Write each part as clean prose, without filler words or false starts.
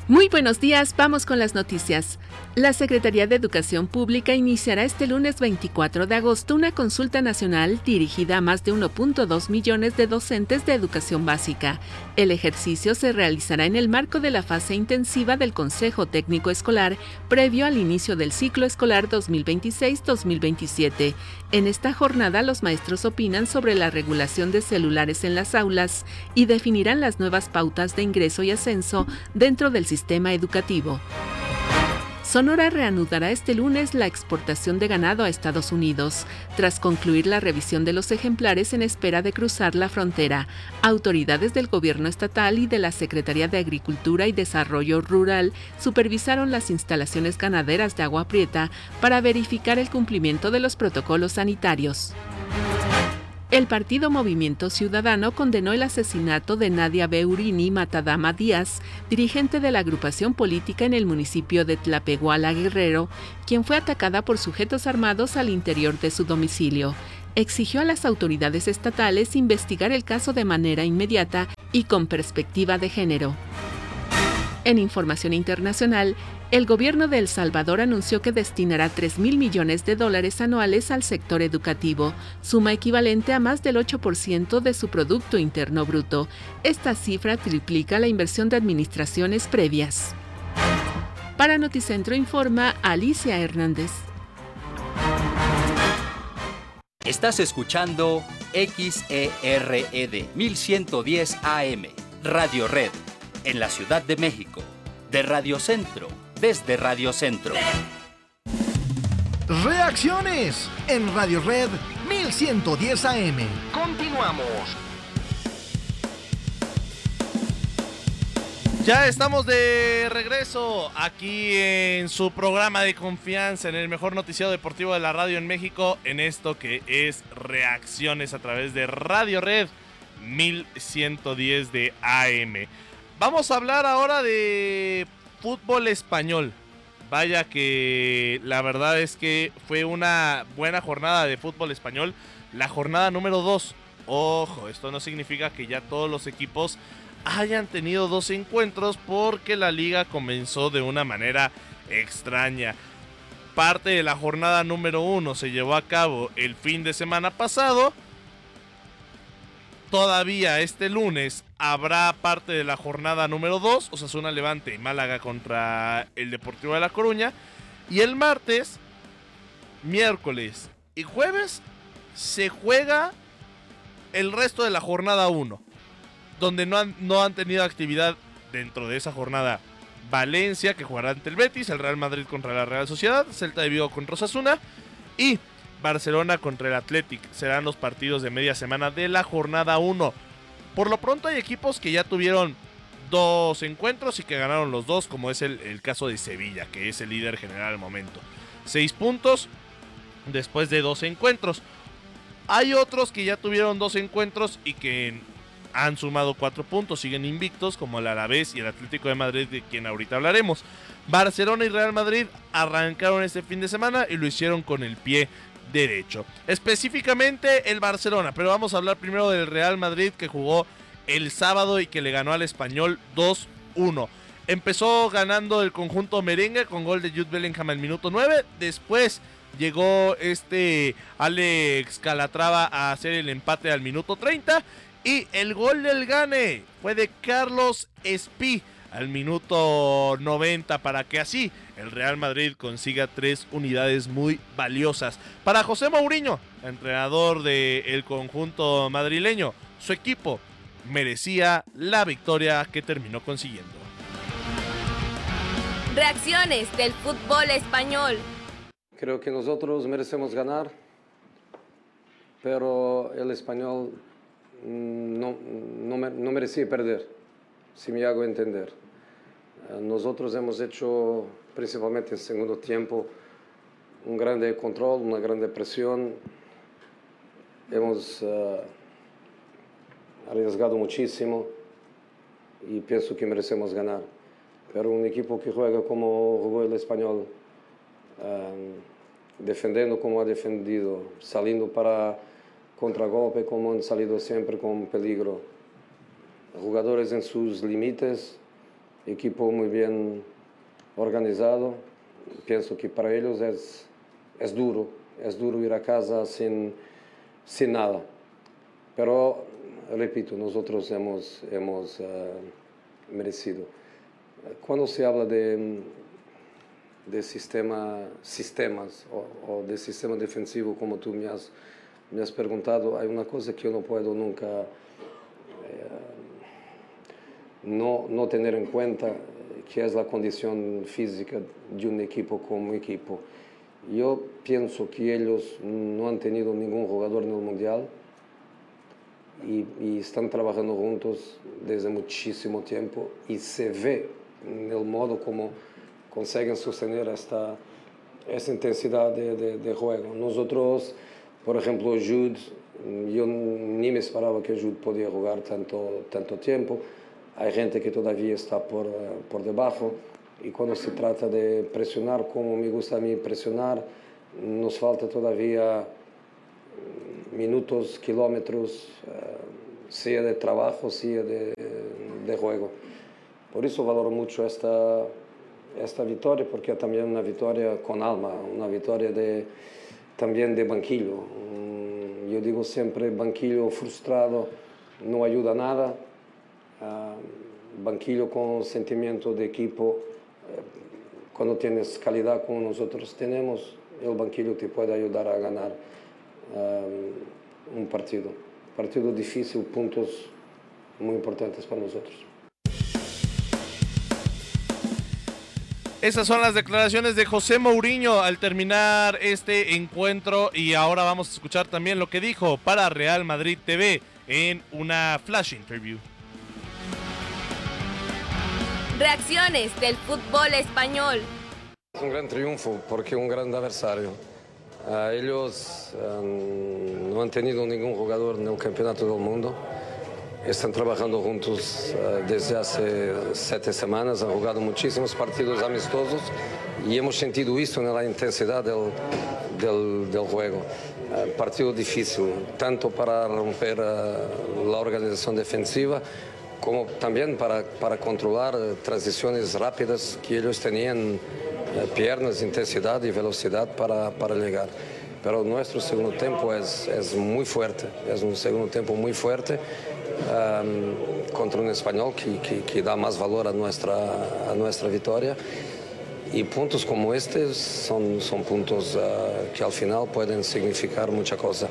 Muy buenos días, vamos con las noticias. La Secretaría de Educación Pública iniciará este lunes 24 de agosto una consulta nacional dirigida a más de 1.2 millones de docentes de educación básica. El ejercicio se realizará en el marco de la fase intensiva del Consejo Técnico Escolar previo al inicio del ciclo escolar 2026-2027. En esta jornada, los maestros opinan sobre la regulación de celulares en las aulas y definirán las nuevas pautas de ingreso y ascenso dentro del sistema educativo. Sonora reanudará este lunes la exportación de ganado a Estados Unidos, tras concluir la revisión de los ejemplares en espera de cruzar la frontera. Autoridades del gobierno estatal y de la Secretaría de Agricultura y Desarrollo Rural supervisaron las instalaciones ganaderas de Agua Prieta para verificar el cumplimiento de los protocolos sanitarios. El partido Movimiento Ciudadano condenó el asesinato de Nadia Beurini Matadama Díaz, dirigente de la agrupación política en el municipio de Tlapehuala, Guerrero, quien fue atacada por sujetos armados al interior de su domicilio. Exigió a las autoridades estatales investigar el caso de manera inmediata y con perspectiva de género. En información internacional, el gobierno de El Salvador anunció que destinará $3,000 millones anuales al sector educativo, suma equivalente a más del 8% de su Producto Interno Bruto. Esta cifra triplica la inversión de administraciones previas. Para Noticentro informa Alicia Hernández. Estás escuchando XERED 1110 AM, Radio Red, en la Ciudad de México, de Radio Centro, desde Radio Centro. Reacciones en Radio Red 1110 AM. Continuamos. Ya estamos de regreso aquí en su programa de confianza, en el mejor noticiero deportivo de la radio en México, en esto que es Reacciones a través de Radio Red 1110 de AM. Vamos a hablar ahora de fútbol español. Vaya que la verdad es que fue una buena jornada de fútbol español. La jornada número 2. Ojo, esto no significa que ya todos los equipos hayan tenido 2 encuentros, porque la liga comenzó de una manera extraña. Parte de la jornada número 1 se llevó a cabo el fin de semana pasado. Todavía este lunes habrá parte de la jornada número 2, Osasuna Levante y Málaga contra el Deportivo de La Coruña. Y el martes, miércoles y jueves se juega el resto de la jornada 1, donde no han tenido actividad dentro de esa jornada. Valencia, que jugará ante el Betis, el Real Madrid contra la Real Sociedad, Celta de Vigo contra Osasuna y Barcelona contra el Athletic. Serán los partidos de media semana de la jornada 1. Por lo pronto hay equipos que ya tuvieron 2 encuentros y que ganaron los 2, como es el caso de Sevilla, que es el líder general al momento. 6 puntos después de 2 encuentros. Hay otros que ya tuvieron 2 encuentros y que han sumado 4 puntos, siguen invictos, como el Alavés y el Atlético de Madrid, de quien ahorita hablaremos. Barcelona y Real Madrid arrancaron este fin de semana y lo hicieron con el pie derecho. Específicamente el Barcelona, pero vamos a hablar primero del Real Madrid, que jugó el sábado y que le ganó al Español 2-1. Empezó ganando el conjunto merengue con gol de Jude Bellingham al minuto 9. Después llegó Alex Calatrava a hacer el empate al minuto 30. Y el gol del gane fue de Carlos Espí al minuto 90, para que así el Real Madrid consiga 3 unidades muy valiosas. Para José Mourinho, entrenador del conjunto madrileño, su equipo merecía la victoria que terminó consiguiendo. Reacciones del fútbol español. Creo que nosotros merecemos ganar, pero el Español no merecía perder, si me hago entender. Nosotros hemos hecho, principalmente en segundo tiempo, un grande control, una grande presión. Hemos arriesgado muchísimo y pienso que merecemos ganar. Pero un equipo que juega como jugó el Español, defendiendo como ha defendido, saliendo para contragolpe como han salido siempre con peligro, jugadores en sus límites, equipo muy bien organizado. Pienso que para ellos es duro ir a casa sin nada. Pero, repito, nosotros hemos merecido. Cuando se habla de sistemas o de sistema defensivo, como tú me has preguntado, hay una cosa que yo no puedo nunca no tener en cuenta, que es la condición física de un equipo como equipo. Yo pienso que ellos no han tenido ningún jugador en el Mundial y están trabajando juntos desde muchísimo tiempo y se ve en el modo como consiguen sostener esta intensidad de juego. Nosotros, por ejemplo, Jude, yo ni me esperaba que Jude podía jugar tanto tiempo. Hay gente que todavía está por debajo y cuando se trata de presionar, como me gusta a mí presionar, nos falta todavía minutos, kilómetros, sea de trabajo, sea de juego. Por eso valoro mucho esta victoria, porque es también una victoria con alma, una victoria también de banquillo. Yo digo siempre, banquillo frustrado no ayuda a nada. Banquillo con sentimiento de equipo, cuando tienes calidad como nosotros tenemos, el banquillo te puede ayudar a ganar un partido difícil, puntos muy importantes para nosotros. Esas son las declaraciones de José Mourinho al terminar este encuentro, y ahora vamos a escuchar también lo que dijo para Real Madrid TV en una flash interview. Reacciones del fútbol español. Es un gran triunfo porque un gran adversario. Ellos no han tenido ningún jugador en el campeonato del mundo. Están trabajando juntos desde hace 7 semanas, han jugado muchísimos partidos amistosos y hemos sentido eso en la intensidad del juego. Partido difícil, tanto para romper la organización defensiva, como también para controlar transiciones rápidas que ellos tenían, piernas, intensidad y velocidad para llegar. Pero nuestro segundo tiempo es muy fuerte, es un segundo tiempo muy fuerte contra un español que da más valor a nuestra victoria. Y puntos como estos son puntos que al final pueden significar mucha cosa.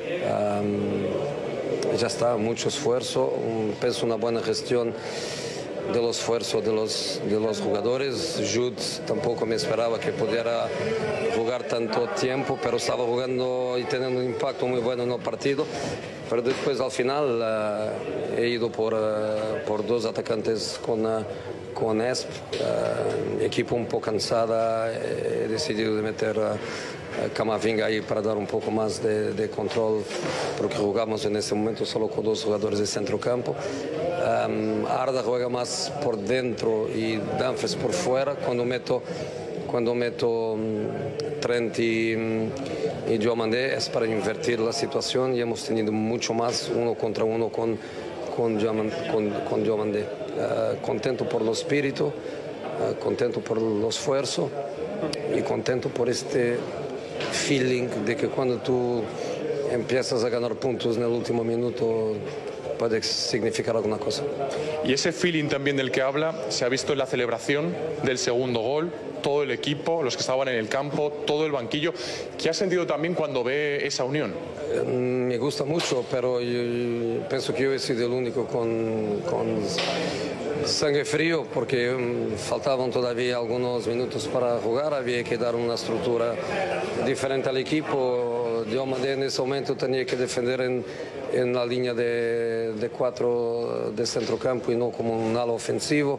Ya está, mucho esfuerzo, pienso una buena gestión del esfuerzo de los jugadores. Jude tampoco me esperaba que pudiera jugar tanto tiempo, pero estaba jugando y teniendo un impacto muy bueno en el partido. Pero después al final he ido por 2 atacantes con Esp, equipo un poco cansada, he decidido de meter Camavinga ahí para dar un poco más de control, porque jugamos en ese momento solo con 2 jugadores de centrocampo. Arda juega más por dentro y Dumfries por fuera. Cuando meto Trent y Diomandé es para invertir la situación y hemos tenido mucho más 1 contra 1 con Diomandé. Contento por el espíritu, contento por el esfuerzo y contento por este feeling de que cuando tú empiezas a ganar puntos en el último minuto puede significar alguna cosa. Y ese feeling también del que habla se ha visto en la celebración del segundo gol, todo el equipo, los que estaban en el campo, todo el banquillo. ¿Qué ha sentido también cuando ve esa unión? Me gusta mucho, pero yo pienso que yo he sido el único con sangre frío, porque faltaban todavía algunos minutos para jugar, había que dar una estructura diferente al equipo. Diomandé en ese momento tenía que defender en la línea de 4 de centrocampo y no como un ala ofensivo.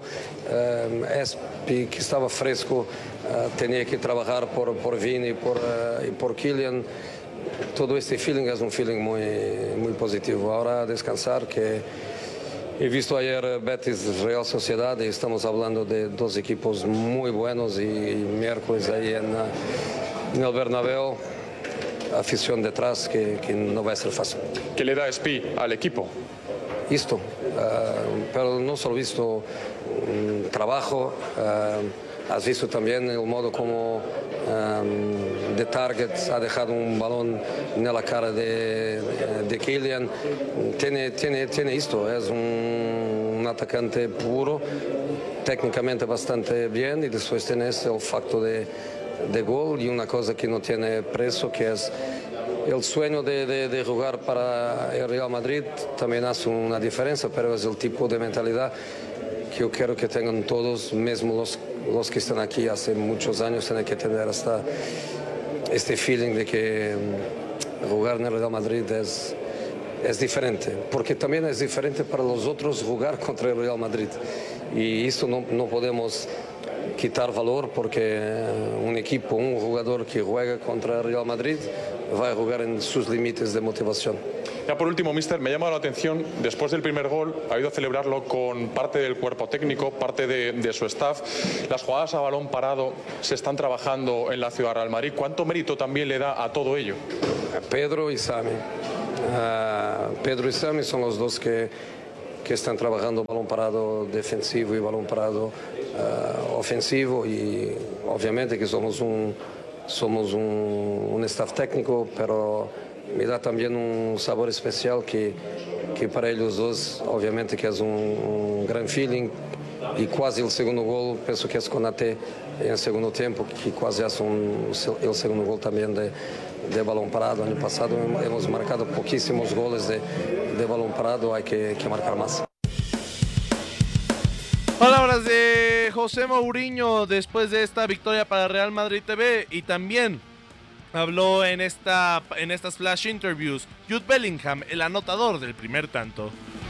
Espi, que estaba fresco, tenía que trabajar por Vini y por Kylian. Todo este feeling es un feeling muy positivo. Ahora a descansar, que he visto ayer Betis Real Sociedad y estamos hablando de 2 equipos muy buenos, y miércoles ahí en el Bernabéu, afición detrás que no va a ser fácil. ¿Qué le da Espi al equipo? esto, pero no solo visto trabajo, has visto también el modo como de Target ha dejado un balón en la cara de Kylian. Tiene esto, es un atacante puro, técnicamente bastante bien, y después tiene el factor de gol y una cosa que no tiene precio, que es el sueño de jugar para el Real Madrid. También hace una diferencia, pero es el tipo de mentalidad que yo quiero que tengan todos, mismo los que están aquí hace muchos años, tienen que tener hasta este feeling de que jugar en el Real Madrid es diferente, porque también es diferente para los otros jugar contra el Real Madrid, y esto no podemos quitar valor, porque un equipo, un jugador que juega contra el Real Madrid va a jugar en sus límites de motivación. Ya por último, mister, me ha llamado la atención, después del primer gol, ha ido a celebrarlo con parte del cuerpo técnico, parte de su staff. Las jugadas a balón parado se están trabajando en la ciudad de Real Madrid. ¿Cuánto mérito también le da a todo ello? Pedro y Sami. Pedro y Sami son los dos que están trabajando balón parado defensivo y balón parado ofensivo, y obviamente que somos un staff técnico, pero me da también un sabor especial que para ellos dos, obviamente que es un gran feeling, y casi el segundo gol, pienso que es Konaté en el segundo tiempo, que casi hace el segundo gol también de balón parado. Año pasado hemos marcado poquísimos goles de balón parado, hay que marcar más. Palabras de José Mourinho después de esta victoria para Real Madrid TV, y también habló en estas flash interviews Jude Bellingham, el anotador del primer tanto.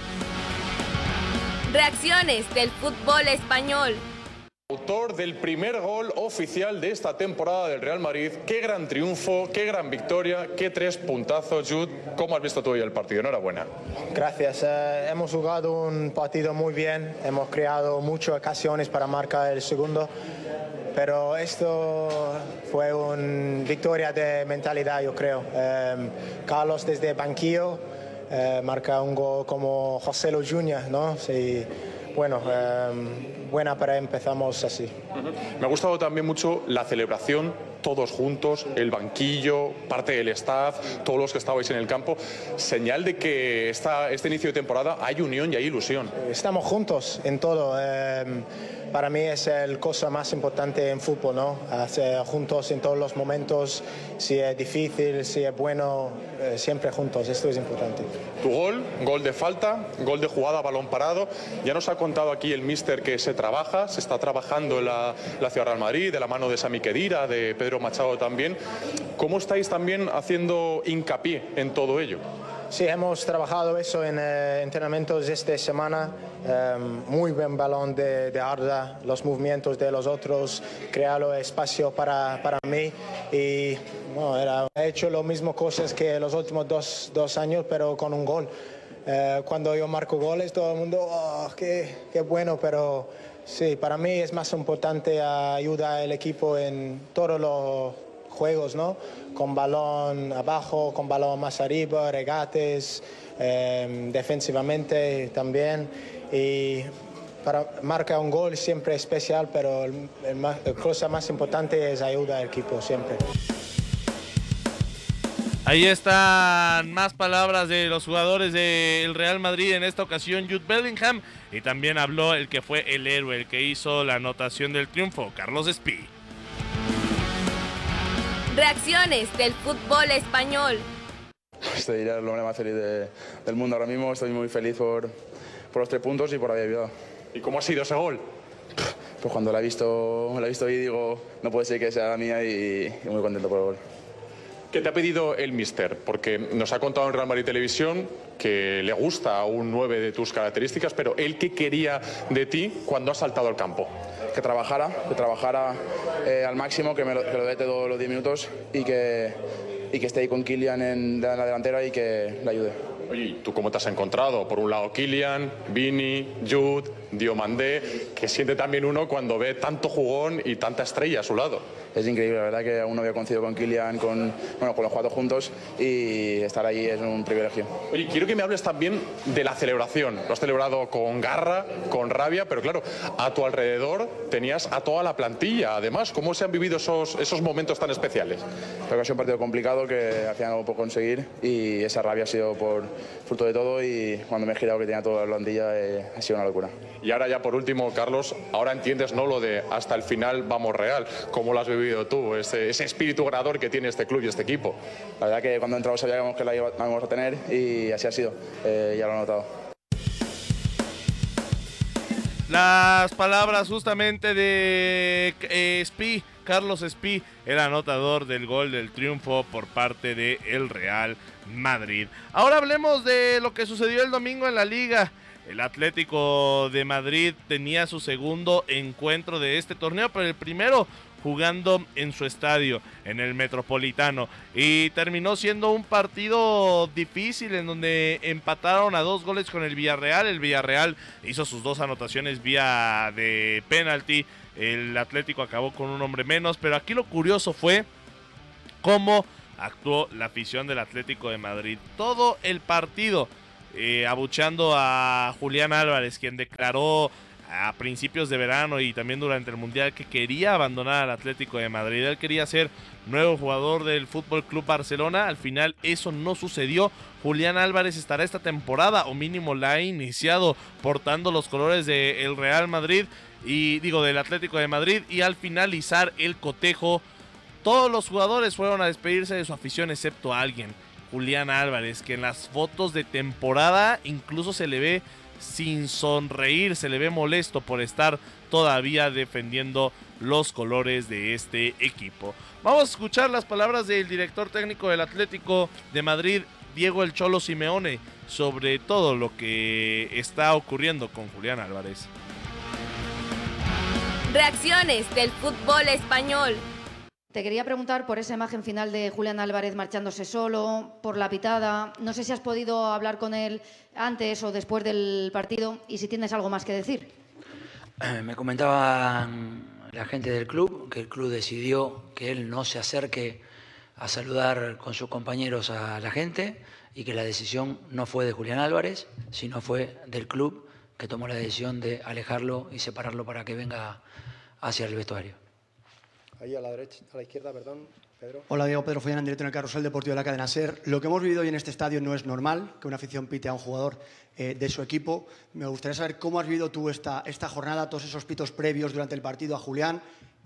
Reacciones del fútbol español. Autor del primer gol oficial de esta temporada del Real Madrid. Qué gran triunfo, qué gran victoria, qué 3 puntazos, Jude. ¿Cómo has visto tú hoy el partido? Enhorabuena. Gracias. Hemos jugado un partido muy bien, hemos creado muchas ocasiones para marcar el segundo, pero esto fue una victoria de mentalidad, yo creo. Carlos desde el banquillo marca un gol como José Lo Jr., ¿no? Sí. Bueno, buena para empezamos así. Me ha gustado también mucho la celebración, todos juntos, el banquillo, parte del staff, todos los que estabais en el campo. Señal de que este inicio de temporada hay unión y hay ilusión. Estamos juntos en todo. Para mí es la cosa más importante en fútbol, ¿no? Hacer juntos en todos los momentos, si es difícil, si es bueno, siempre juntos, esto es importante. Tu gol de falta, gol de jugada, balón parado. Ya nos ha contado aquí el míster que se está trabajando en la ciudad de Real Madrid, de la mano de Sami Khedira, de Pedro Machado también. ¿Cómo estáis también haciendo hincapié en todo ello? Sí, hemos trabajado eso en entrenamientos esta semana. Muy buen balón de Arda, los movimientos de los otros, crear espacio para mí. Y bueno, he hecho lo mismo cosas que los últimos dos años, pero con un gol. Cuando yo marco goles, todo el mundo, oh, qué bueno, pero sí, para mí es más importante ayudar al equipo en todos los juegos, ¿no? Con balón abajo, con balón más arriba, regates, defensivamente también. Y para marcar un gol siempre es especial, pero la cosa más importante es ayudar al equipo siempre. Ahí están más palabras de los jugadores del Real Madrid, en esta ocasión Jude Bellingham, y también habló el que fue el héroe, el que hizo la anotación del triunfo, Carlos Espí. Reacciones del fútbol español. Estoy el hombre más feliz del mundo ahora mismo. Estoy muy feliz por los 3 puntos y por haber ayudado. ¿Y cómo ha sido ese gol? Pues cuando la he visto y digo, no puede ser que sea la mía, y muy contento por el gol. ¿Qué te ha pedido el míster? Porque nos ha contado en Real Madrid Televisión que le gusta un 9 de tus características, pero él, ¿qué quería de ti cuando has saltado al campo? Que trabajara al máximo, que lo dé todos los 10 minutos y que esté ahí con Kylian en la delantera y que le ayude. Oye, ¿tú cómo te has encontrado? Por un lado Kylian, Vini, Jude, Diomandé, que siente también uno cuando ve tanto jugón y tanta estrella a su lado. Es increíble, la verdad que aún no había coincidido con Kylian, con los cuatro juntos, y estar allí es un privilegio. Oye, quiero que me hables también de la celebración. Lo has celebrado con garra, con rabia, pero claro, a tu alrededor tenías a toda la plantilla. Además, ¿cómo se han vivido esos momentos tan especiales? Creo que ha sido un partido complicado, que hacían algo por conseguir, y esa rabia ha sido por fruto de todo, y cuando me he girado que tenía toda la plantilla ha sido una locura. Y ahora ya por último, Carlos, ahora entiendes, ¿no?, lo de hasta el final vamos Real. ¿Cómo lo has vivido tú, ese espíritu ganador que tiene este club y este equipo? La verdad que cuando entramos sabíamos que la íbamos a tener, y así ha sido, ya lo he notado. Las palabras justamente de Espí, Carlos Espí, el anotador del gol del triunfo por parte del Real Madrid. Ahora hablemos de lo que sucedió el domingo en la Liga. El Atlético de Madrid tenía su segundo encuentro de este torneo, pero el primero jugando en su estadio, en el Metropolitano, y terminó siendo un partido difícil en donde empataron a 2 goles con el Villarreal. El Villarreal hizo sus 2 anotaciones vía de penalti, el Atlético acabó con un hombre menos, pero aquí lo curioso fue cómo actuó la afición del Atlético de Madrid. Todo el partido abucheando a Julián Álvarez, quien declaró a principios de verano y también durante el Mundial que quería abandonar al Atlético de Madrid. Él quería ser nuevo jugador del Fútbol Club Barcelona. Al final eso no sucedió. Julián Álvarez estará esta temporada, o mínimo la ha iniciado, portando los colores del Real Madrid, y del Atlético de Madrid, y al finalizar el cotejo todos los jugadores fueron a despedirse de su afición excepto alguien, Julián Álvarez, que en las fotos de temporada incluso se le ve sin sonreír, se le ve molesto por estar todavía defendiendo los colores de este equipo. Vamos a escuchar las palabras del director técnico del Atlético de Madrid, Diego El Cholo Simeone, sobre todo lo que está ocurriendo con Julián Álvarez. Reacciones del fútbol español. Te quería preguntar por esa imagen final de Julián Álvarez marchándose solo, por la pitada. No sé si has podido hablar con él antes o después del partido y si tienes algo más que decir. Me comentaba la gente del club que el club decidió que él no se acerque a saludar con sus compañeros a la gente, y que la decisión no fue de Julián Álvarez, sino fue del club, que tomó la decisión de alejarlo y separarlo para que venga hacia el vestuario. Ahí a la derecha, a la izquierda, perdón, Pedro. Hola, Diego, Pedro Follán, en directo en el Carrusel Deportivo de la cadena SER. Lo que hemos vivido hoy en este estadio no es normal, que una afición pite a un jugador de su equipo. Me gustaría saber cómo has vivido tú esta jornada, todos esos pitos previos durante el partido a Julián,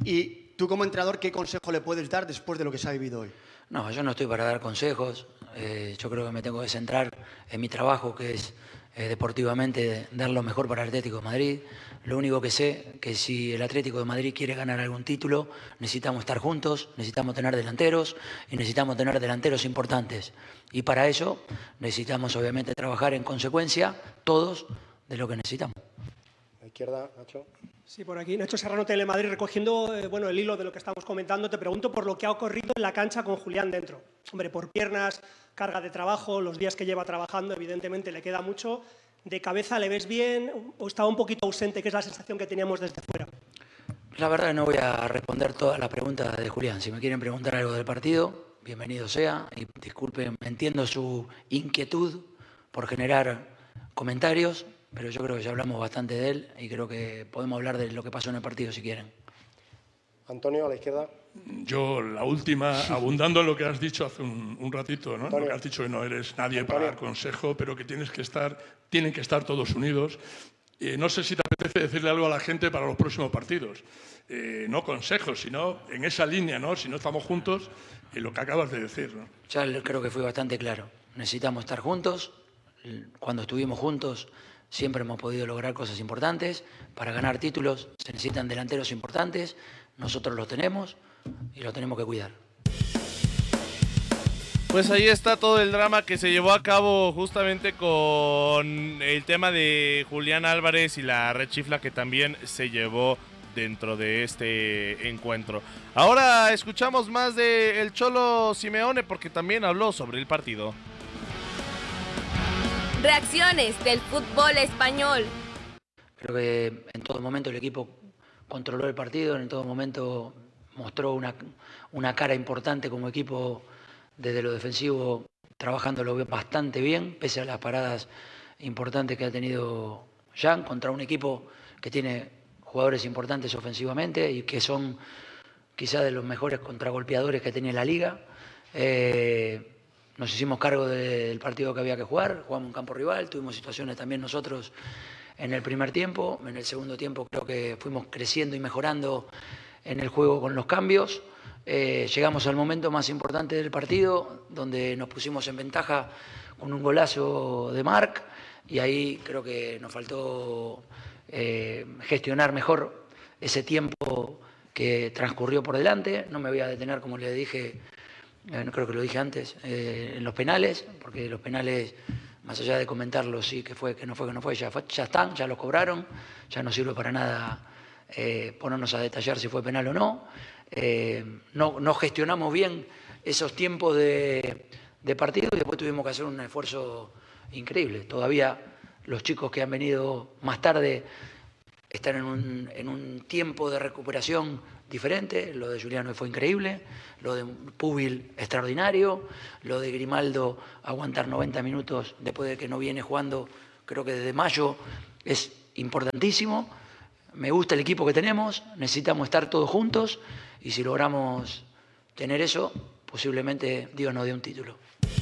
y tú como entrenador, ¿qué consejo le puedes dar después de lo que se ha vivido hoy? No, yo no estoy para dar consejos. Yo creo que me tengo que centrar en mi trabajo, que es deportivamente dar lo mejor para el Atlético de Madrid. Lo único que sé que si el Atlético de Madrid quiere ganar algún título, necesitamos estar juntos, necesitamos tener delanteros y necesitamos tener delanteros importantes. Y para eso necesitamos obviamente trabajar en consecuencia todos de lo que necesitamos. A la izquierda, Nacho. Sí, por aquí. Nacho Serrano, Telemadrid, recogiendo el hilo de lo que estamos comentando. Te pregunto por lo que ha ocurrido en la cancha con Julián dentro. Hombre, por piernas, carga de trabajo, los días que lleva trabajando, evidentemente le queda mucho. ¿De cabeza le ves bien o estaba un poquito ausente, que es la sensación que teníamos desde fuera? La verdad no voy a responder todas las preguntas de Julián. Si me quieren preguntar algo del partido, bienvenido sea. Y disculpen, entiendo su inquietud por generar comentarios, pero yo creo que ya hablamos bastante de él y creo que podemos hablar de lo que pasó en el partido si quieren. Antonio, a la izquierda. Yo, la última, abundando en lo que has dicho hace un ratito, ¿no? Lo que has dicho que no eres nadie para dar consejo, pero que tienen que estar todos unidos. No sé si te apetece decirle algo a la gente para los próximos partidos. No consejos, sino en esa línea, ¿no? Si no estamos juntos, lo que acabas de decir, ¿no? Ya creo que fui bastante claro. Necesitamos estar juntos. Cuando estuvimos juntos siempre hemos podido lograr cosas importantes. Para ganar títulos se necesitan delanteros importantes. Nosotros los tenemos y los tenemos que cuidar. Pues ahí está todo el drama que se llevó a cabo justamente con el tema de Julián Álvarez y la rechifla que también se llevó dentro de este encuentro. Ahora escuchamos más de El Cholo Simeone porque también habló sobre el partido. Reacciones del fútbol español. Creo que en todo momento el equipo controló el partido, en todo momento mostró una cara importante como equipo desde lo defensivo, trabajándolo bastante bien, pese a las paradas importantes que ha tenido Jan, contra un equipo que tiene jugadores importantes ofensivamente y que son quizás de los mejores contragolpeadores que tiene la liga. Nos hicimos cargo del partido que había que jugar, jugamos en campo rival, tuvimos situaciones también nosotros en el primer tiempo. En el segundo tiempo creo que fuimos creciendo y mejorando en el juego con los cambios. Llegamos al momento más importante del partido, donde nos pusimos en ventaja con un golazo de Marc, y ahí creo que nos faltó gestionar mejor ese tiempo que transcurrió por delante. No me voy a detener, como le dije, creo que lo dije antes, en los penales, porque los penales, más allá de comentarlos, sí que fue, que no fue, ya están, ya los cobraron, ya no sirve para nada ponernos a detallar si fue penal o no. No gestionamos bien esos tiempos de partido y después tuvimos que hacer un esfuerzo increíble. Todavía los chicos que han venido más tarde están en un tiempo de recuperación diferente. Lo de Juliano fue increíble, lo de Pubil extraordinario, lo de Grimaldo aguantar 90 minutos después de que no viene jugando, creo que desde mayo, es importantísimo. Me gusta el equipo que tenemos, necesitamos estar todos juntos y si logramos tener eso, posiblemente Dios nos dé un título.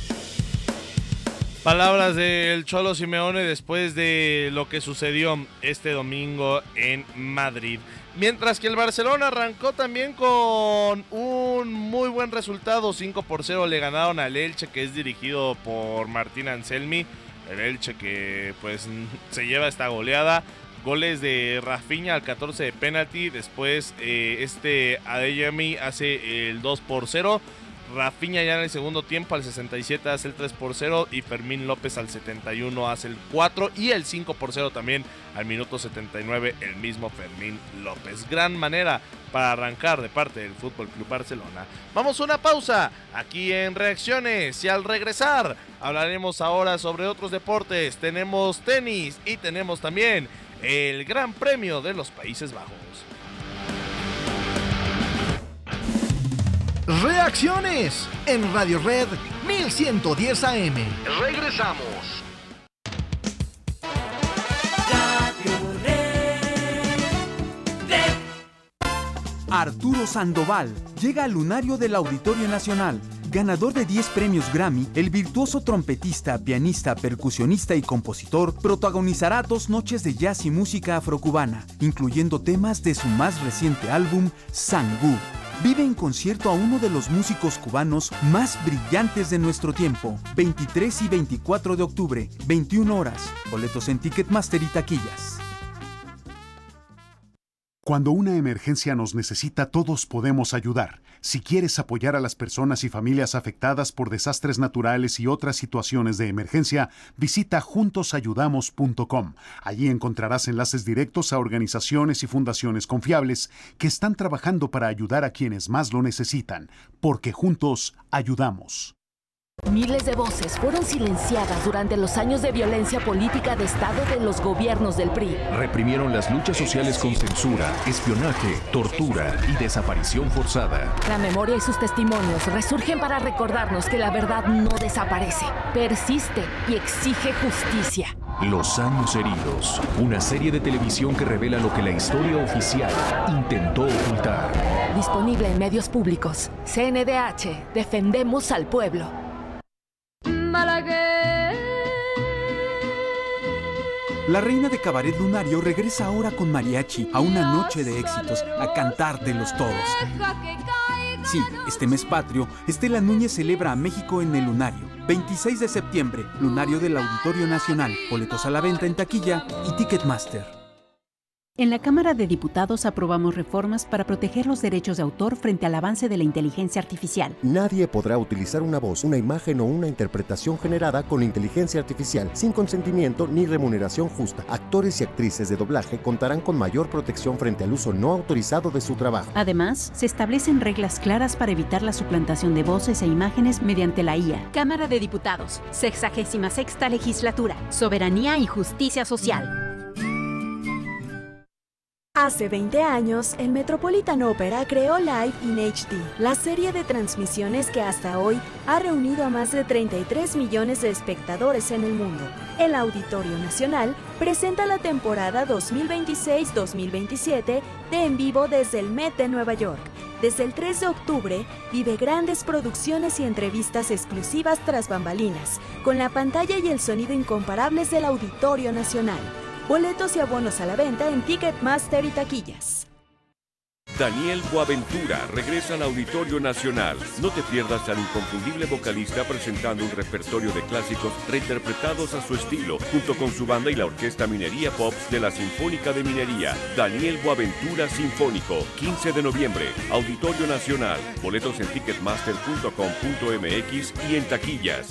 Palabras del Cholo Simeone después de lo que sucedió este domingo en Madrid. Mientras que el Barcelona arrancó también con un muy buen resultado, 5-0 le ganaron al Elche, que es dirigido por Martín Anselmi. El Elche que pues se lleva esta goleada. Goles de Rafinha al 14 de penalti, después Adeyemi hace el 2-0. Rafinha ya en el segundo tiempo al 67 hace el 3-0 y Fermín López al 71 hace el 4 y el 5-0 también al minuto 79 el mismo Fermín López. Gran manera para arrancar de parte del FC Barcelona. Vamos a una pausa aquí en Reacciones y al regresar hablaremos ahora sobre otros deportes. Tenemos tenis y tenemos también el Gran Premio de los Países Bajos. Reacciones en Radio Red 1110 AM. Regresamos. Arturo Sandoval llega al lunario del Auditorio Nacional. Ganador de 10 premios Grammy, el virtuoso trompetista, pianista, percusionista y compositor protagonizará 2 noches de jazz y música afrocubana, incluyendo temas de su más reciente álbum, Sangú. Vive en concierto a uno de los músicos cubanos más brillantes de nuestro tiempo. 23 y 24 de octubre, 21 horas. Boletos en Ticketmaster y taquillas. Cuando una emergencia nos necesita, todos podemos ayudar. Si quieres apoyar a las personas y familias afectadas por desastres naturales y otras situaciones de emergencia, visita juntosayudamos.com. Allí encontrarás enlaces directos a organizaciones y fundaciones confiables que están trabajando para ayudar a quienes más lo necesitan, porque juntos ayudamos. Miles de voces fueron silenciadas durante los años de violencia política de Estado de los gobiernos del PRI. Reprimieron las luchas sociales con censura, espionaje, tortura y desaparición forzada. La memoria y sus testimonios resurgen para recordarnos que la verdad no desaparece, persiste y exige justicia. Los años heridos, una serie de televisión que revela lo que la historia oficial intentó ocultar. Disponible en medios públicos. CNDH, defendemos al pueblo. La reina de Cabaret Lunario regresa ahora con mariachi a una noche de éxitos, a cantar de los todos. Sí, este mes patrio, Estela Núñez celebra a México en el Lunario. 26 de septiembre, Lunario del Auditorio Nacional. Boletos a la venta en taquilla y Ticketmaster. En la Cámara de Diputados aprobamos reformas para proteger los derechos de autor frente al avance de la inteligencia artificial. Nadie podrá utilizar una voz, una imagen o una interpretación generada con inteligencia artificial sin consentimiento ni remuneración justa. Actores y actrices de doblaje contarán con mayor protección frente al uso no autorizado de su trabajo. Además, se establecen reglas claras para evitar la suplantación de voces e imágenes mediante la IA. Cámara de Diputados, 66ª Legislatura, Soberanía y Justicia Social. Hace 20 años, el Metropolitan Opera creó Live in HD, la serie de transmisiones que hasta hoy ha reunido a más de 33 millones de espectadores en el mundo. El Auditorio Nacional presenta la temporada 2026-2027 de En Vivo desde el Met de Nueva York. Desde el 3 de octubre, vive grandes producciones y entrevistas exclusivas tras bambalinas, con la pantalla y el sonido incomparables del Auditorio Nacional. Boletos y abonos a la venta en Ticketmaster y taquillas. Daniel Boaventura regresa al Auditorio Nacional. No te pierdas al inconfundible vocalista presentando un repertorio de clásicos reinterpretados a su estilo, junto con su banda y la Orquesta Minería Pops de la Sinfónica de Minería. Daniel Boaventura Sinfónico, 15 de noviembre, Auditorio Nacional. Boletos en ticketmaster.com.mx y en taquillas.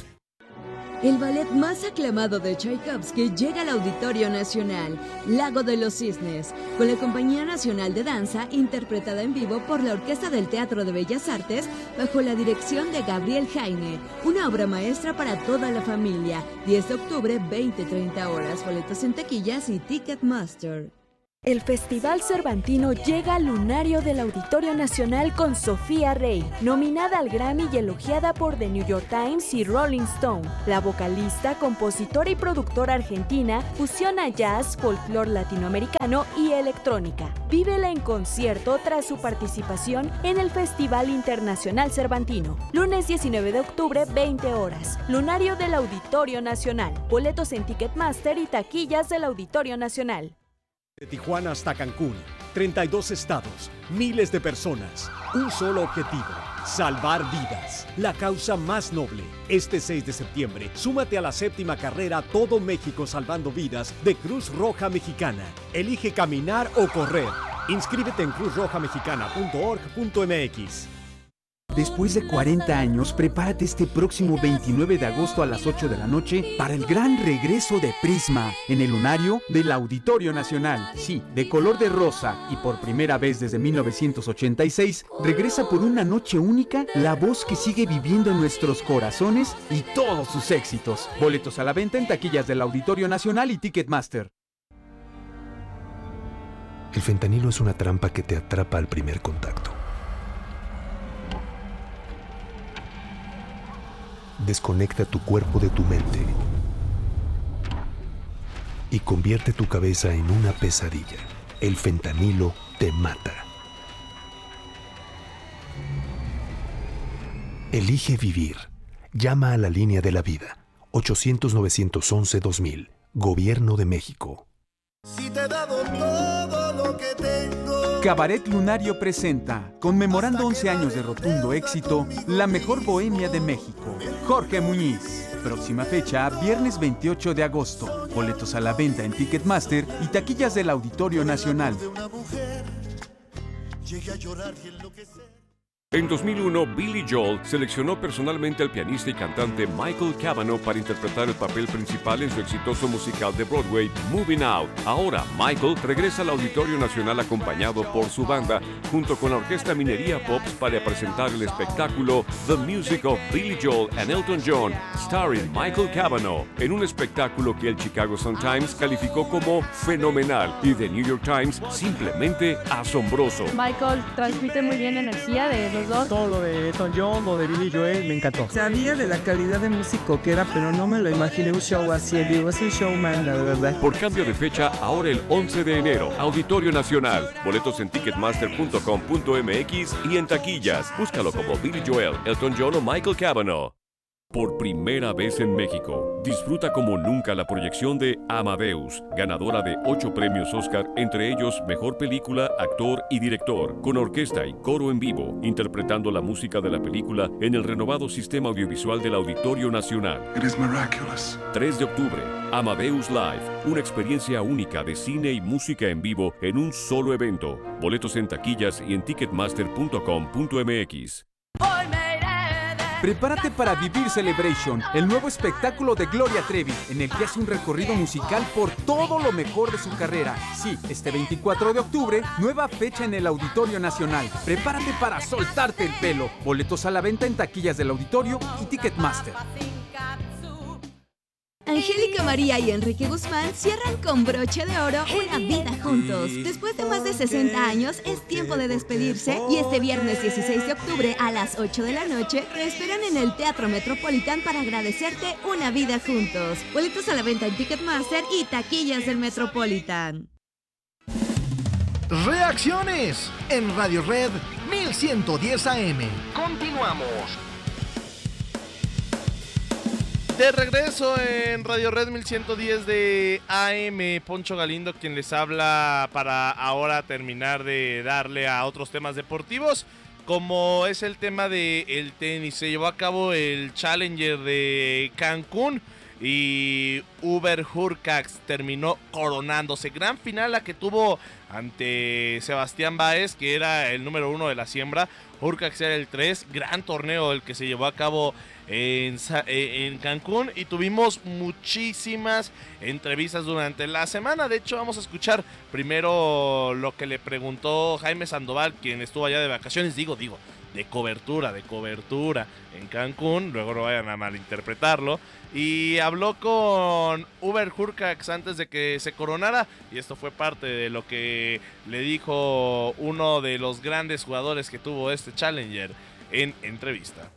El ballet más aclamado de Tchaikovsky llega al Auditorio Nacional, Lago de los Cisnes, con la Compañía Nacional de Danza, interpretada en vivo por la Orquesta del Teatro de Bellas Artes, bajo la dirección de Gabriel Jaime. Una obra maestra para toda la familia. 10 de octubre, 20-30 horas. Boletos en taquillas y Ticketmaster. El Festival Cervantino llega al lunario del Auditorio Nacional con Sofía Rey, nominada al Grammy y elogiada por The New York Times y Rolling Stone. La vocalista, compositora y productora argentina fusiona jazz, folclore latinoamericano y electrónica. Vívela en concierto tras su participación en el Festival Internacional Cervantino. Lunes 19 de octubre, 20 horas. Lunario del Auditorio Nacional. Boletos en Ticketmaster y taquillas del Auditorio Nacional. De Tijuana hasta Cancún, 32 estados, miles de personas, un solo objetivo, salvar vidas, la causa más noble. Este 6 de septiembre, súmate a la 7ª carrera Todo México Salvando Vidas de Cruz Roja Mexicana. Elige caminar o correr. Inscríbete en cruzrojamexicana.org.mx. Después de 40 años, prepárate este próximo 29 de agosto a las 8 de la noche para el gran regreso de Prisma en el lunario del Auditorio Nacional. Sí, de color de rosa y por primera vez desde 1986, regresa por una noche única la voz que sigue viviendo en nuestros corazones y todos sus éxitos. Boletos a la venta en taquillas del Auditorio Nacional y Ticketmaster. El fentanilo es una trampa que te atrapa al primer contacto. Desconecta tu cuerpo de tu mente y convierte tu cabeza en una pesadilla. El fentanilo te mata. Elige vivir. Llama a la línea de la vida. 800-911-2000. Gobierno de México. Si te he dado todo lo que tengo. Cabaret Lunario presenta, conmemorando 11 años de rotundo éxito, la mejor bohemia de México, Jorge Muñiz. Próxima fecha, viernes 28 de agosto. Boletos a la venta en Ticketmaster y taquillas del Auditorio Nacional. En 2001, Billy Joel seleccionó personalmente al pianista y cantante Michael Cavanaugh para interpretar el papel principal en su exitoso musical de Broadway, Moving Out. Ahora, Michael regresa al Auditorio Nacional acompañado por su banda, junto con la Orquesta Minería Pops para presentar el espectáculo The Music of Billy Joel and Elton John, starring Michael Cavanaugh, en un espectáculo que el Chicago Sun-Times calificó como fenomenal y The New York Times simplemente asombroso. Michael transmite muy bien energía de los dos. Todo lo de Elton John, lo de Billy Joel, me encantó. Sabía de la calidad de músico que era, pero no me lo imaginé un show así en vivo. Es un showman, la verdad. Por cambio de fecha, ahora el 11 de enero, Auditorio Nacional. Boletos en ticketmaster.com.mx y en taquillas. Búscalo como Billy Joel, Elton John o Michael Cavanaugh. Por primera vez en México, disfruta como nunca la proyección de Amadeus, ganadora de 8 premios Oscar, entre ellos Mejor Película, Actor y Director, con orquesta y coro en vivo, interpretando la música de la película en el renovado sistema audiovisual del Auditorio Nacional. It is miraculous. 3 de octubre, Amadeus Live, una experiencia única de cine y música en vivo en un solo evento. Boletos en taquillas y en ticketmaster.com.mx. Prepárate para vivir Celebration, el nuevo espectáculo de Gloria Trevi, en el que hace un recorrido musical por todo lo mejor de su carrera. Sí, este 24 de octubre, nueva fecha en el Auditorio Nacional. Prepárate para soltarte el pelo. Boletos a la venta en taquillas del Auditorio y Ticketmaster. Angélica María y Enrique Guzmán cierran con broche de oro una vida juntos. Después de más de 60 años, es tiempo de despedirse y este viernes 16 de octubre a las 8 de la noche te esperan en el Teatro Metropolitan para agradecerte una vida juntos. Boletos a la venta en Ticketmaster y taquillas del Metropolitan. Reacciones en Radio Red 1110 AM. Continuamos. De regreso en Radio Red 1110 de AM, Poncho Galindo quien les habla para ahora terminar de darle a otros temas deportivos, como es el tema del tenis. Se llevó a cabo el Challenger de Cancún y Hubert Hurkacz terminó coronándose. Gran final la que tuvo ante Sebastián Báez, que era el número 1 de la siembra. Hurkacz era el 3. Gran torneo el que se llevó a cabo en Cancún, y tuvimos muchísimas entrevistas durante la semana. De hecho, vamos a escuchar primero lo que le preguntó Jaime Sandoval, quien estuvo allá de vacaciones, digo, de cobertura en Cancún, luego no vayan a malinterpretarlo, y habló con Hubert Hurkacz antes de que se coronara, y esto fue parte de lo que le dijo uno de los grandes jugadores que tuvo este Challenger en entrevista.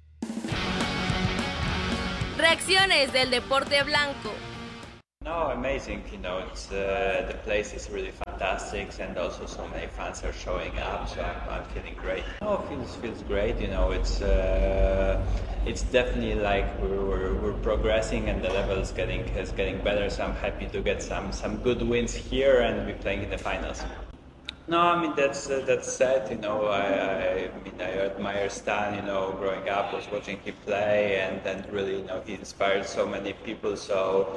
Reacciones del deporte blanco. No, amazing. You know, it's the place is really fantastic, and also so many fans are showing up. So I'm feeling great. No, feels great. You know, it's definitely like we're progressing, and the level is getting better. So I'm happy to get some good wins here and be playing in the finals. No, I mean that's sad. You know, I admire Stan. You know, growing up, was watching him play, and really, you know, he inspired so many people. So.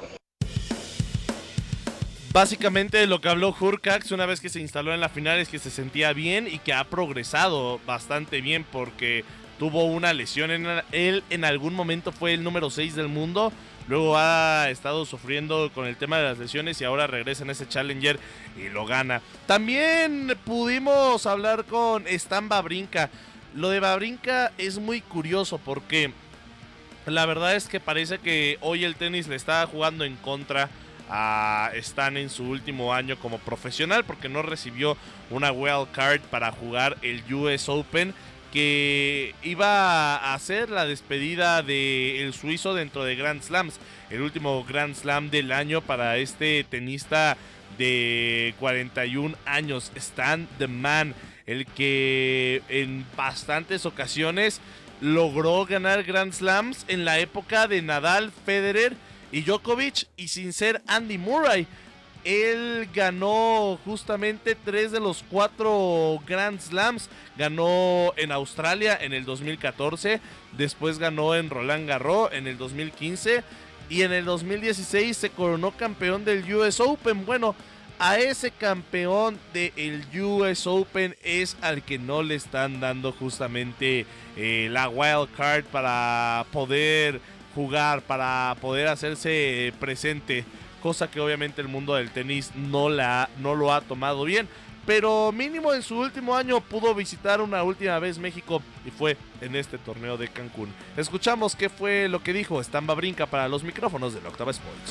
Básicamente lo que habló Hurkacz una vez que se instaló en la final es que se sentía bien y que ha progresado bastante bien, porque tuvo una lesión. Él en algún momento fue el número 6 del mundo, luego ha estado sufriendo con el tema de las lesiones y ahora regresa en ese Challenger y lo gana. También pudimos hablar con Stan Wawrinka. Lo de Wawrinka es muy curioso porque la verdad es que parece que hoy el tenis le está jugando en contra a Stan en su último año como profesional, porque no recibió una wild card para jugar el US Open, que iba a hacer la despedida del suizo dentro de Grand Slams, el último Grand Slam del año para este tenista de 41 años, Stan the Man, el que en bastantes ocasiones logró ganar Grand Slams en la época de Nadal, Federer y Djokovic, y sin ser Andy Murray. Él ganó justamente 3 de los 4 Grand Slams. Ganó en Australia en el 2014, después ganó en Roland Garros en el 2015 y en el 2016 se coronó campeón del US Open. Bueno, a ese campeón del US Open es al que no le están dando justamente la wild card para poder jugar, para poder hacerse presente, cosa que obviamente el mundo del tenis no lo ha tomado bien, pero mínimo en su último año pudo visitar una última vez México y fue en este torneo de Cancún. Escuchamos qué fue lo que dijo Stan Wawrinka para los micrófonos del Octava Sports.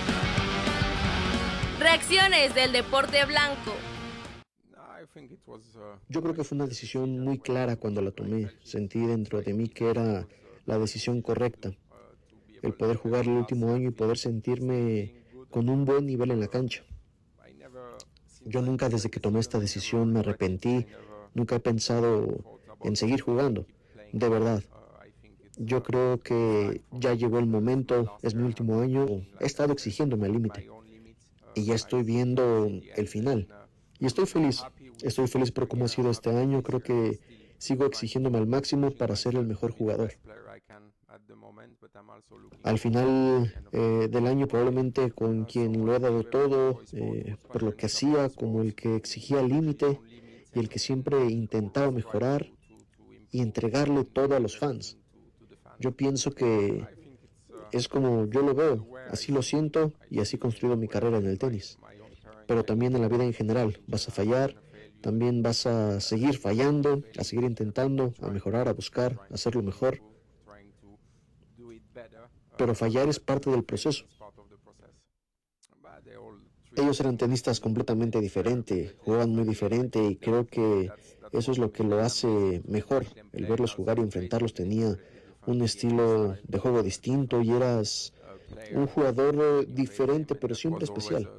Reacciones del deporte blanco. Yo creo que fue una decisión muy clara cuando la tomé. Sentí dentro de mí que era la decisión correcta. El poder jugar el último año y poder sentirme con un buen nivel en la cancha. Yo nunca, desde que tomé esta decisión, me arrepentí. Nunca he pensado en seguir jugando, de verdad. Yo creo que ya llegó el momento, es mi último año. He estado exigiéndome al límite y ya estoy viendo el final. Y estoy feliz por cómo ha sido este año. Creo que sigo exigiéndome al máximo para ser el mejor jugador. Al final del año, probablemente con quien lo he dado todo, por lo que hacía, como el que exigía el límite y el que siempre intentaba mejorar y entregarle todo a los fans. Yo pienso que es como yo lo veo, así lo siento y así he construido mi carrera en el tenis. Pero también en la vida en general, vas a fallar, también vas a seguir fallando, a seguir intentando, a mejorar, a buscar, a hacerlo mejor. Pero fallar es parte del proceso. Ellos eran tenistas completamente diferentes, jugaban muy diferente y creo que eso es lo que lo hace mejor. El verlos jugar y enfrentarlos tenía un estilo de juego distinto y eras un jugador diferente, pero siempre especial.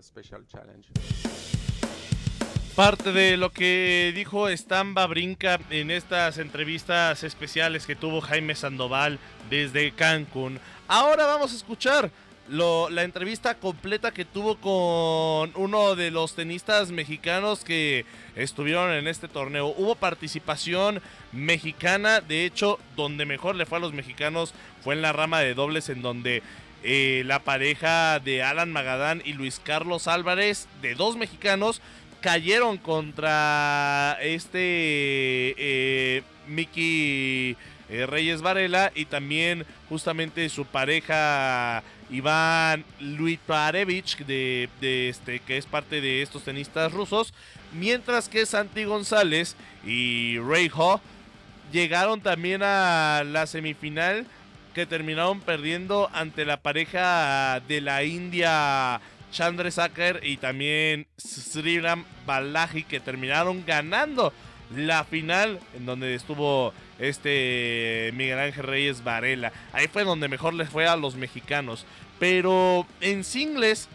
Parte de lo que dijo Stan Wawrinka en estas entrevistas especiales que tuvo Jaime Sandoval desde Cancún. Ahora vamos a escuchar la entrevista completa que tuvo con uno de los tenistas mexicanos que estuvieron en este torneo. Hubo participación mexicana, de hecho, donde mejor le fue a los mexicanos fue en la rama de dobles, en donde la pareja de Alan Magadán y Luis Carlos Álvarez, de dos mexicanos, cayeron contra Miki Reyes Varela y también justamente su pareja Iván Luitvarevich que es parte de estos tenistas rusos, mientras que Santi González y Ray Ho llegaron también a la semifinal, que terminaron perdiendo ante la pareja de la India Chandrasekhar y también Sriram Balaji, que terminaron ganando la final, en donde estuvo Miguel Ángel Reyes Varela. Ahí fue donde mejor les fue a los mexicanos. Pero en singles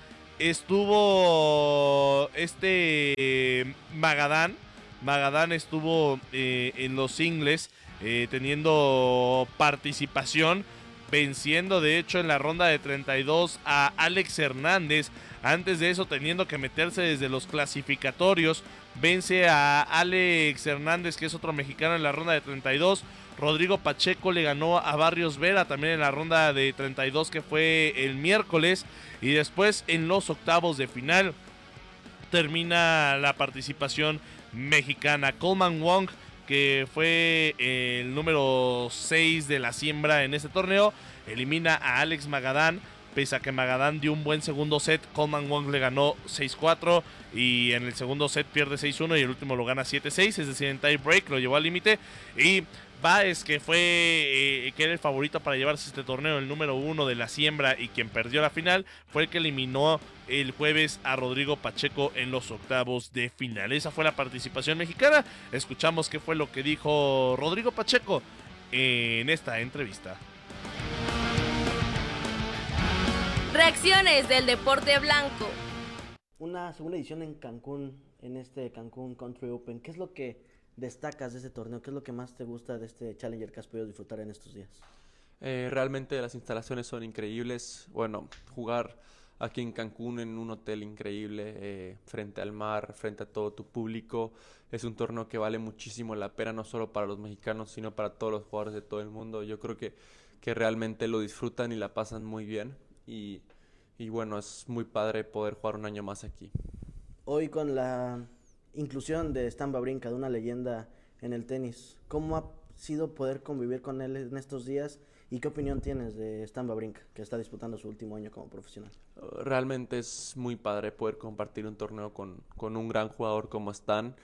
estuvo Magadán. Magadán estuvo en los singles teniendo participación, venciendo de hecho en la ronda de 32 a Alex Hernández. Antes de eso, teniendo que meterse desde los clasificatorios, vence a Alex Hernández, que es otro mexicano, en la ronda de 32. Rodrigo Pacheco le ganó a Barrios Vera también en la ronda de 32, que fue el miércoles. Y después en los octavos de final termina la participación mexicana. Coleman Wong, que fue el número 6 de la siembra en este torneo, elimina a Alex Magadán. Pese a que Magadán dio un buen segundo set, Coleman Wong le ganó 6-4 y en el segundo set pierde 6-1 y el último lo gana 7-6, es decir, en tie break lo llevó al límite. Y Báez, que era el favorito para llevarse este torneo, el número 1 de la siembra y quien perdió la final, fue el que eliminó el jueves a Rodrigo Pacheco en los octavos de final. Esa fue la participación mexicana. Escuchamos qué fue lo que dijo Rodrigo Pacheco en esta entrevista. Reacciones del deporte blanco. Una segunda edición en Cancún, en este Cancún Country Open. ¿Qué es lo que destacas de este torneo? ¿Qué es lo que más te gusta de este Challenger que has podido disfrutar en estos días? Realmente las instalaciones son increíbles. Bueno, jugar aquí en Cancún en un hotel increíble, frente al mar, frente a todo tu público, es un torneo que vale muchísimo la pena, no solo para los mexicanos, sino para todos los jugadores de todo el mundo. Yo creo que realmente lo disfrutan y la pasan muy bien. Y bueno, es muy padre poder jugar un año más aquí. Hoy, con la inclusión de Stan Wawrinka, de una leyenda en el tenis, ¿cómo ha sido poder convivir con él en estos días? ¿Y qué opinión tienes de Stan Wawrinka, que está disputando su último año como profesional? Realmente es muy padre poder compartir un torneo con un gran jugador como Stan.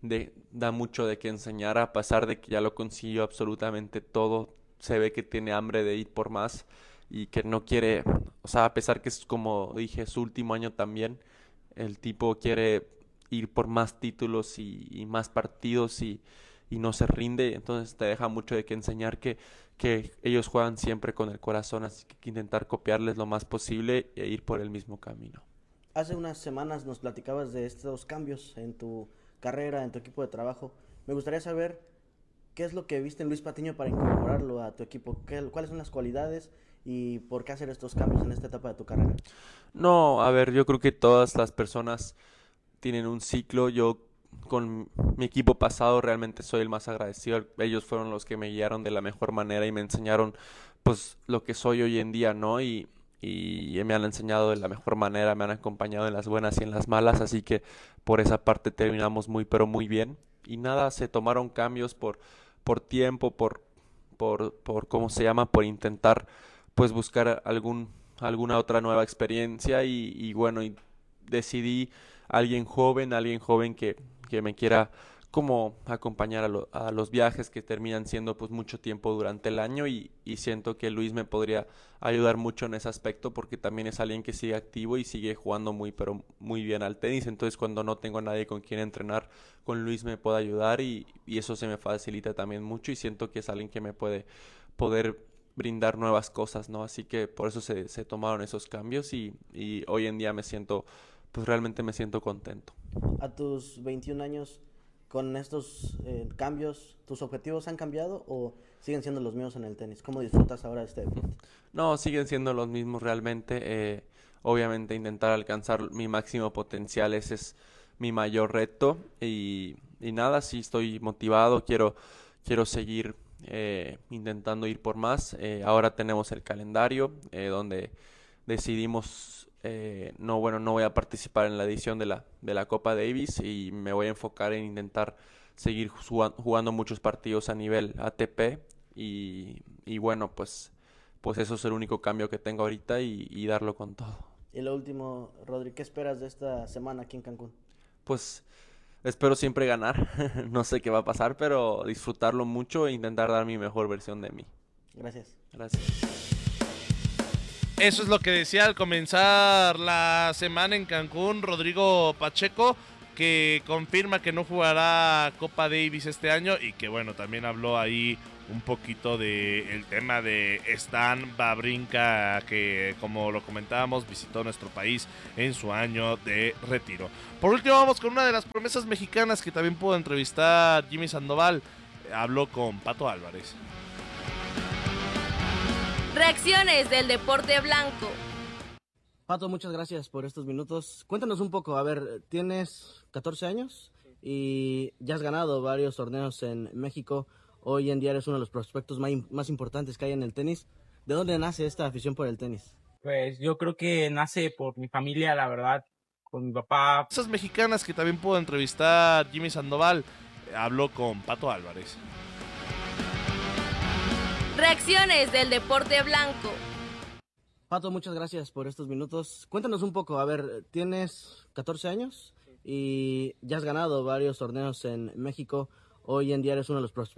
Da mucho de qué enseñar, a pesar de que ya lo consiguió absolutamente todo. Se ve que tiene hambre de ir por más y que no quiere, o sea, a pesar que es, como dije, su último año también, el tipo quiere ir por más títulos y más partidos y no se rinde. Entonces te deja mucho de qué enseñar, que ellos juegan siempre con el corazón, así que hay que intentar copiarles lo más posible e ir por el mismo camino. Hace unas semanas nos platicabas de estos cambios en tu carrera, en tu equipo de trabajo. Me gustaría saber qué es lo que viste en Luis Patiño para incorporarlo a tu equipo. ¿Cuáles son las cualidades y por qué hacer estos cambios en esta etapa de tu carrera? No, a ver, yo creo que todas las personas tienen un ciclo. Yo con mi equipo pasado realmente soy el más agradecido. Ellos fueron los que me guiaron de la mejor manera y me enseñaron pues lo que soy hoy en día, ¿no? Y me han enseñado de la mejor manera, me han acompañado en las buenas y en las malas, así que por esa parte terminamos muy pero muy bien. Y nada, se tomaron cambios por tiempo, por ¿cómo se llama? Por intentar pues buscar alguna otra nueva experiencia y bueno, y decidí alguien joven que me quiera como acompañar a los viajes que terminan siendo pues mucho tiempo durante el año y siento que Luis me podría ayudar mucho en ese aspecto porque también es alguien que sigue activo y sigue jugando pero muy bien al tenis. Entonces cuando no tengo a nadie con quien entrenar, con Luis me puede ayudar y eso se me facilita también mucho y siento que es alguien que me puede poder brindar nuevas cosas, ¿no? Así que por eso se tomaron esos cambios y hoy en día pues realmente me siento contento. A tus 21 años, con estos cambios, ¿tus objetivos han cambiado o siguen siendo los mismos en el tenis? ¿Cómo disfrutas ahora este deporte? No, siguen siendo los mismos realmente. Obviamente intentar alcanzar mi máximo potencial, ese es mi mayor reto y nada, sí estoy motivado, quiero seguir intentando ir por más. Ahora tenemos el calendario donde decidimos no voy a participar en la edición de la Copa Davis y me voy a enfocar en intentar seguir jugando muchos partidos a nivel ATP y bueno, pues eso es el único cambio que tengo ahorita y darlo con todo. Y lo último, Rodri, ¿qué esperas de esta semana aquí en Cancún? Pues espero siempre ganar, no sé qué va a pasar, pero disfrutarlo mucho e intentar dar mi mejor versión de mí. Gracias. Gracias. Eso es lo que decía al comenzar la semana en Cancún Rodrigo Pacheco, que confirma que no jugará Copa Davis este año y que bueno, también habló ahí un poquito del tema de Stan Wawrinka, que como lo comentábamos visitó nuestro país en su año de retiro. Por último vamos con una de las promesas mexicanas que también pudo entrevistar Jimmy Sandoval. Habló con Pato Álvarez. Reacciones del deporte blanco. Pato, muchas gracias por estos minutos. Cuéntanos un poco, a ver, tienes 14 años y ya has ganado varios torneos en México. Hoy en día eres uno de los prospectos más importantes que hay en el tenis. ¿De dónde nace esta afición por el tenis? Pues yo creo que nace por mi familia, la verdad, con mi papá. Esas mexicanas que también pudo entrevistar Jimmy Sandoval. Habló con Pato Álvarez. Reacciones del deporte blanco. Pato, muchas gracias por estos minutos. Cuéntanos un poco, a ver, tienes 14 años y ya has ganado varios torneos en México. Hoy en día eres uno de los prospectos